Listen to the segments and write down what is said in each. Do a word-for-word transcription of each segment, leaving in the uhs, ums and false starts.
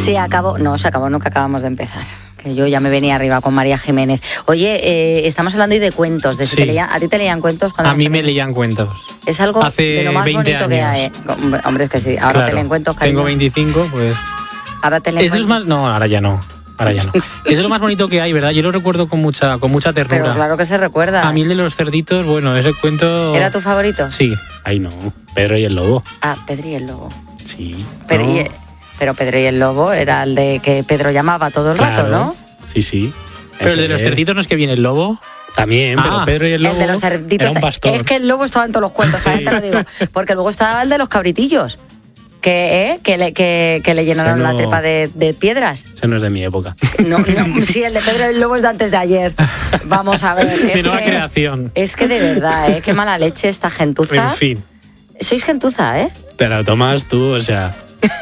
Se acabó, no, se acabó, no, que acabamos de empezar. Que yo ya me venía arriba con María Jiménez. Oye, eh, estamos hablando hoy de cuentos. De si Sí. te leían, ¿a ti te leían cuentos? Cuando A mí me leían cuentos. Es algo Hace de lo más veinte bonito que hay. años. Hombre, hombre, es que sí. Ahora Claro. te leen cuentos, cariño. Tengo veinticinco, pues... Ahora te leen Eso es cuentos. más... No, ahora ya no. Ahora ya no. Eso es lo más bonito que hay, ¿verdad? Yo lo recuerdo con mucha, con mucha ternura. Pero claro que se recuerda. A mí el de los cerditos, bueno, ese cuento... ¿Era tu favorito? Sí. Ay, no. Pedro y el lobo. Ah, Pedro y el lobo. Sí. Pero, no. y- pero Pedro y el lobo era el de que Pedro llamaba todo el Claro. rato, ¿no? Sí, sí. Pero el de los Ese. cerditos no es que viene el lobo. También, pero Ah. Pedro y el lobo El de los cerditos. era un pastor. Es que el lobo estaba en todos los cuentos, ¿sabes? Sí. Te lo digo. Porque luego estaba el de los cabritillos. Que, ¿eh? que, le, que, que le llenaron Ese la no- tripa de, de piedras. Ese no es de mi época. No, no, sí, el de Pedro y el Lobo es de antes de ayer. Vamos a ver. De Es nueva que, creación. es que de verdad, ¿eh? Qué mala leche esta gentuza. En fin. Sois gentuza, ¿eh? Te lo tomas tú, o sea...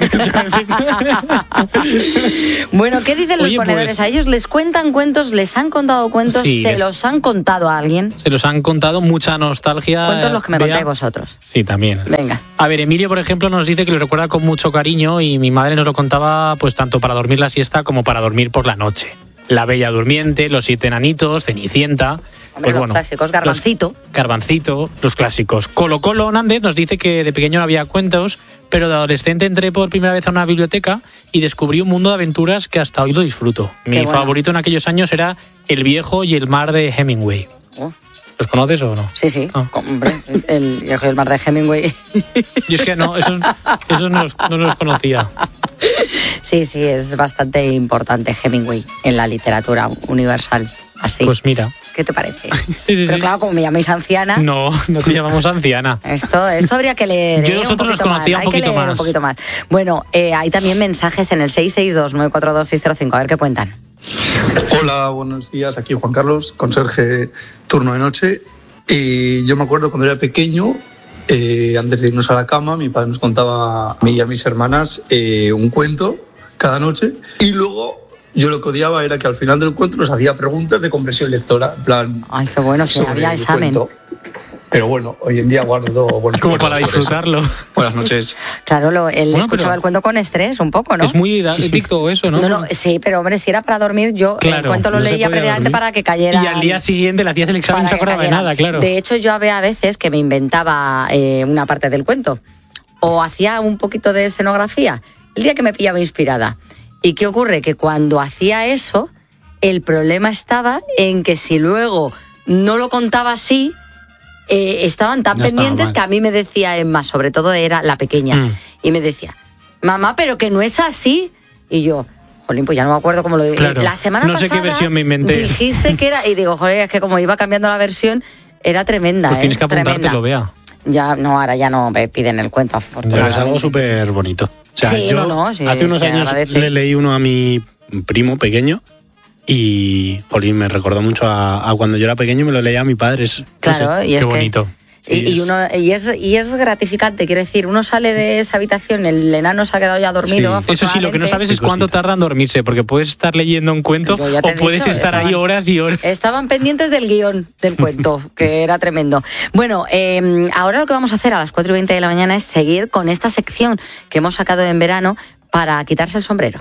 Bueno, ¿qué dicen los Oye, ponedores? pues- ¿A ellos les cuentan cuentos? ¿Les han contado cuentos? Sí, ¿Se les- los han contado a alguien? Se los han contado, mucha nostalgia. Cuentos los que me Bea. contáis vosotros. Sí, también. Venga. A ver, Emilio, por ejemplo, nos dice que lo recuerda con mucho cariño y mi madre nos lo contaba pues tanto para dormir la siesta como para dormir por la noche. La Bella Durmiente, Los Siete Enanitos, Cenicienta... Hombre, los clásicos, Garbancito. Los, Garbancito, los clásicos. Colo Colo Nández nos dice que de pequeño no había cuentos, pero de adolescente entré por primera vez a una biblioteca y descubrí un mundo de aventuras que hasta hoy lo disfruto. Mi Qué bueno. favorito en aquellos años era El Viejo y el Mar de Hemingway. Oh, ¿Los conoces o no? sí, sí. Ah. Hombre, el viejo y el mar de Hemingway. Yo es que no, esos, esos no, los, no los conocía. Sí, sí, es bastante importante Hemingway en la literatura universal. Así. Pues mira. ¿Qué te parece? Sí, sí, Pero sí. claro, como me llamáis anciana, No, no te llamamos anciana. esto, esto habría que leer. Yo ¿eh? nosotros un los poquito conocía más. un Hay que poquito leer más. un poquito más. Bueno, eh, hay también mensajes en el seis seis dos, nueve cuatro dos, seis cero cinco. A ver qué cuentan. Hola, buenos días. Aquí Juan Carlos, conserje turno de noche. Y yo me acuerdo cuando era pequeño, eh, antes de irnos a la cama, mi padre nos contaba a mí y a mis hermanas eh, un cuento cada noche. Y luego yo lo que odiaba era que al final del cuento nos hacía preguntas de comprensión lectora. En plan, Ay, qué bueno, si sobre había el examen. cuento. Pero bueno, hoy en día guardo buenos Como para recuerdos sobre eso. disfrutarlo. Buenas noches. Claro, lo, él Bueno, escuchaba pero- el cuento con estrés un poco, ¿no? Es muy adicto eso, ¿no? No, no, sí, pero hombre, si era para dormir, yo el Claro, cuento lo no se leía podía previamente dormir. para que cayera. Y al día siguiente le hacías el examen y no se para que acordaba de cayera. nada, claro. De hecho, yo había veces que me inventaba eh, una parte del cuento o hacía un poquito de escenografía el día que me pillaba inspirada. ¿Y qué ocurre? Que cuando hacía eso, el problema estaba en que si luego no lo contaba así, eh, estaban tan Ya estaba pendientes mal. que a mí me decía Emma, sobre todo era la pequeña, Mm. y me decía, mamá, pero que no es así. Y yo, jolín, pues ya no me acuerdo cómo lo dije. Claro, La semana no sé qué pasada versión me inventé. dijiste que era, y digo, joder, es que como iba cambiando la versión, era tremenda. Pues tienes ¿eh? que apuntártelo, Tremenda. vea. Ya, no, ahora ya no me piden el cuento, Pero afortunadamente. es algo súper bonito. O sea, Sí, yo no, no, sí, hace unos se años agradece. le leí uno a mi primo pequeño y, jolín, me recordó mucho a, a cuando yo era pequeño y me lo leía a mi padre. Es, no Claro, sé. y es Qué que- bonito. Y, Sí, y es- uno, y, es, y es gratificante, quiero decir, uno sale de esa habitación, el enano se ha quedado ya dormido. Sí. Eso sí, lo que no sabes es Qué cuánto cosita. tarda en dormirse, porque puedes estar leyendo un cuento Yo ya te o he puedes dicho, estar ahí estaban- horas y horas. Estaban pendientes del guión del cuento, que era tremendo. Bueno, eh, ahora lo que vamos a hacer a las cuatro y veinte de la mañana es seguir con esta sección que hemos sacado en verano para quitarse el sombrero.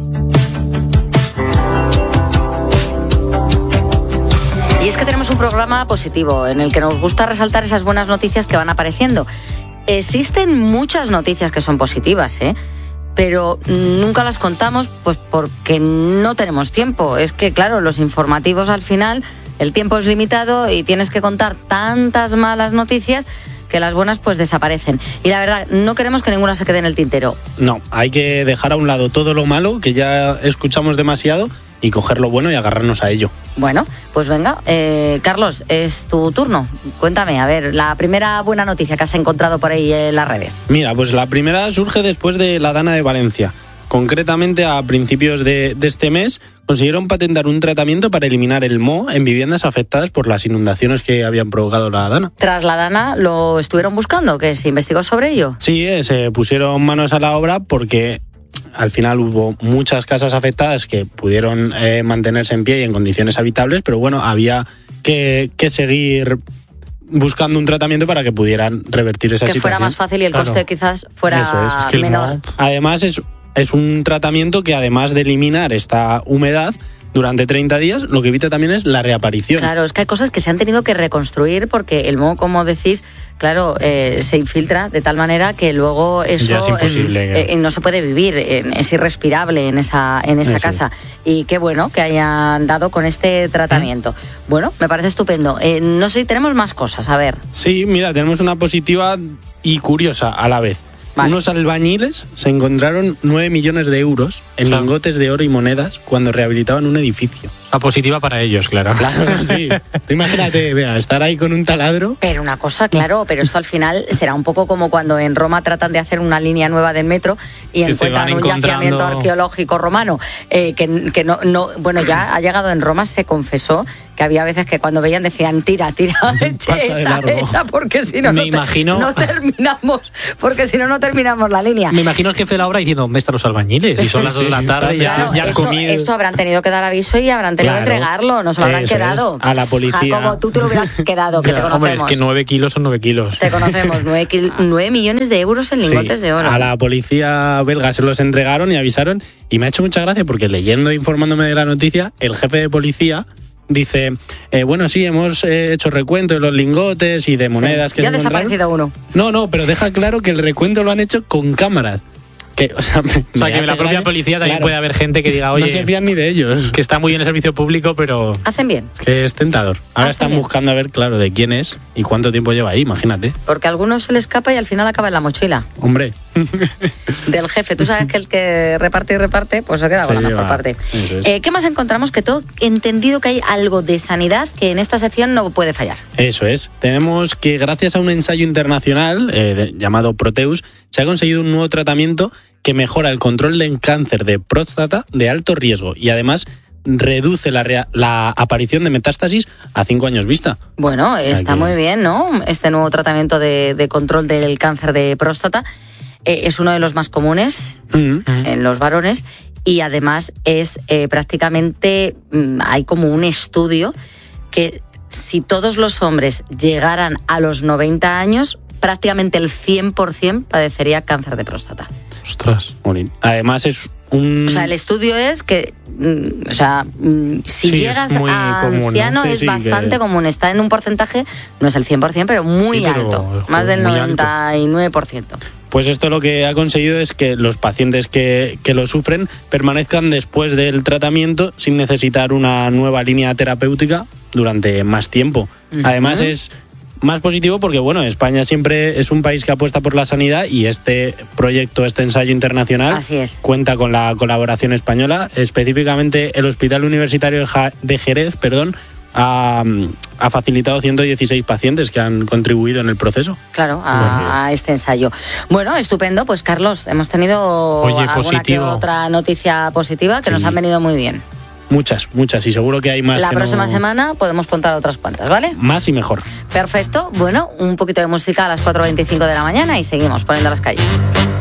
Y es que tenemos un programa positivo en el que nos gusta resaltar esas buenas noticias que van apareciendo. Existen muchas noticias que son positivas, ¿eh? Pero nunca las contamos pues porque no tenemos tiempo. Es que, claro, los informativos al final, el tiempo es limitado y tienes que contar tantas malas noticias que las buenas pues desaparecen. Y la verdad, no queremos que ninguna se quede en el tintero. No, hay que dejar a un lado todo lo malo, que ya escuchamos demasiado, y coger lo bueno y agarrarnos a ello. Bueno, pues venga, eh, Carlos, es tu turno. Cuéntame, a ver, la primera buena noticia que has encontrado por ahí en las redes. Mira, pues la primera surge después de la Dana de Valencia. Concretamente, a principios de, de este mes, consiguieron patentar un tratamiento para eliminar el moho en viviendas afectadas por las inundaciones que habían provocado la Dana. Tras la Dana, ¿lo estuvieron buscando? ¿Que se investigó sobre ello? Sí, eh, se pusieron manos a la obra porque al final hubo muchas casas afectadas que pudieron eh, mantenerse en pie y en condiciones habitables, pero bueno, había que, que seguir buscando un tratamiento para que pudieran revertir esa Que situación. fuera más fácil y el Claro. coste quizás fuera Eso es, es que el menor. moho- Además, es es un tratamiento que además de eliminar esta humedad durante treinta días, lo que evita también es la reaparición. Claro, es que hay cosas que se han tenido que reconstruir porque el moho, como decís, claro, eh, se infiltra de tal manera que luego eso ya es imposible, eh, eh, no se puede vivir, eh, es irrespirable en esa, en esa eso. casa. Y qué bueno que hayan dado con este tratamiento. ¿Eh? Bueno, me parece estupendo. Eh, no sé si tenemos más cosas, a ver. Sí, mira, tenemos una positiva y curiosa a la vez. Vale. Unos albañiles se encontraron nueve millones de euros en claro. lingotes de oro y monedas cuando rehabilitaban un edificio. La positiva para ellos, claro. Claro, sí. Tú imagínate, vea, estar ahí con un taladro. Pero una cosa, claro, pero esto al final será un poco como cuando en Roma tratan de hacer una línea nueva del metro y que encuentran un encontrando... yacimiento arqueológico romano. Eh, que, que no, no, bueno, ya ha llegado en Roma, se confesó que había veces que cuando veían decían tira, tira, echa, echa, echa, porque si no, Me no, imagino... te, no terminamos, porque si no, no terminamos la línea. Me imagino el jefe de la obra diciendo, ¿dónde están los albañiles? Y son las dos de la tarde y ya, claro, ya han esto, comido. Esto habrán tenido que dar aviso y habrán tenido claro, que entregarlo, no se lo habrán quedado. Es, a la policía. Como tú te lo hubieras quedado, que te conocemos. Hombre, es que nueve kilos son nueve kilos. Te conocemos, nueve, kil- nueve millones de euros en lingotes sí, de oro. A la policía belga se los entregaron y avisaron, y me ha hecho mucha gracia porque leyendo e informándome de la noticia, el jefe de policía dice, eh, bueno, sí, hemos eh, hecho recuento de los lingotes y de monedas sí, que ya se ha desaparecido uno. No, no, pero deja claro que el recuento lo han hecho con cámaras. Que, o sea, me, o sea, que la propia gracia. policía también Claro. puede haber gente que diga, oye, no se fían ni de ellos. Que está muy bien el servicio público, pero... Hacen bien. Que es tentador. Ahora Hacen están bien. buscando a ver, claro, de quién es y cuánto tiempo lleva ahí, imagínate. Porque a algunos se le escapa y al final acaba en la mochila. Hombre. Del jefe. Tú sabes que el que reparte y reparte, pues se queda con Se la mejor lleva. parte. Eso es. Eh, ¿Qué más encontramos? Que todo entendido que hay algo de sanidad que en esta sección no puede fallar. Eso es. Tenemos que gracias a un ensayo internacional eh, de, llamado Proteus, se ha conseguido un nuevo tratamiento que mejora el control del cáncer de próstata de alto riesgo y además reduce la, rea- la aparición de metástasis a cinco años vista. Bueno, está Aquí. muy bien, ¿no? Este nuevo tratamiento de, de control del cáncer de próstata eh, es uno de los más comunes Mm-hmm. en los varones y además es eh, prácticamente, mm, hay como un estudio que si todos los hombres llegaran a los noventa años, prácticamente el cien por ciento padecería cáncer de próstata. Ostras. Morín. Además es un... O sea, el estudio es que, mm, o sea, mm, si Sí, llegas es muy a común, ¿no? anciano Sí, es sí, bastante que- común, está en un porcentaje, no es el cien por ciento, pero muy Sí, pero, alto, joder, más del muy alto. noventa y nueve por ciento. Pues esto lo que ha conseguido es que los pacientes que, que lo sufren permanezcan después del tratamiento sin necesitar una nueva línea terapéutica durante más tiempo. Ujú. Además es más positivo porque, bueno, España siempre es un país que apuesta por la sanidad y este proyecto, este ensayo internacional Así es. cuenta con la colaboración española. Específicamente el Hospital Universitario de, Ja- de Jerez, perdón, ha, ha facilitado ciento dieciséis pacientes que han contribuido en el proceso. Claro, a, a este ensayo. Bueno, estupendo. Pues Carlos, hemos tenido Oye, alguna que positivo. otra noticia positiva que Sí. nos han venido muy bien. Muchas, muchas, y seguro que hay más. La que próxima no- semana podemos contar otras cuantas, ¿vale? Más y mejor. Perfecto. Bueno, un poquito de música a las cuatro veinticinco de la mañana y seguimos poniendo las calles.